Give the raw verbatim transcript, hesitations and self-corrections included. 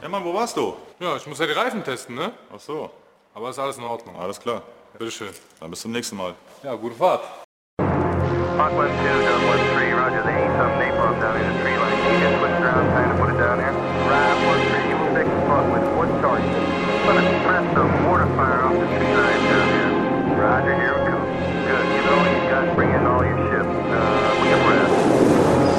Ja, Mann, wo warst du? Ja, ich muss ja die Reifen testen, ne? Ach so, Aber ist alles in Ordnung. alles klar. Bitteschön. Dann bis zum nächsten Mal. Ja, gute Fahrt. Fox one two, Dub one three, roger, they need some napalm down in the tree line.